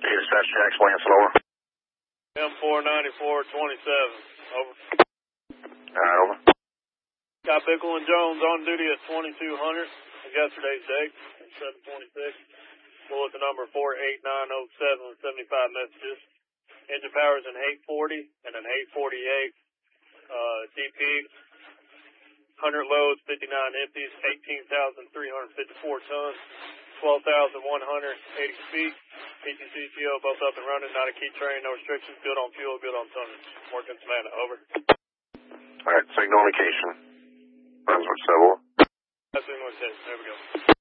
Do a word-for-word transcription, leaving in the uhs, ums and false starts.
Dispatch Jacks, Lance Lower. M four ninety-four twenty-seven. Over. Alright, over. Got Bickle and Jones on duty at twenty-two hundred of yesterday's date, seven twenty-six. Bulletin number four eight nine oh seven with seventy-five messages. Engine power is an eight forty and an eight forty-eight. Uh, D P, one hundred loads, fifty-nine empties, eighteen thousand three hundred fifty-four tons, twelve thousand one hundred eighty feet. P T C T O both up and running, not a key train, no restrictions, good on fuel, good on tonnage. Working Savannah, over. Alright, signal indication. Brunswick, Civil. That's signal indication, there we go.